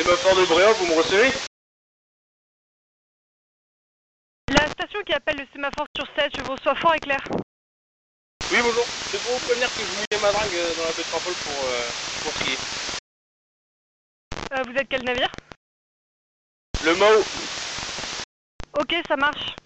Sémaphore de Bréant, vous me recevez? La station qui appelle le sémaphore sur 7, je vous reçois fort et clair. Oui, bonjour. C'est pour vous prévenir que je mouillais ma drague dans la métropole pour skier. Vous êtes quel navire? Le Mao. Ok, ça marche.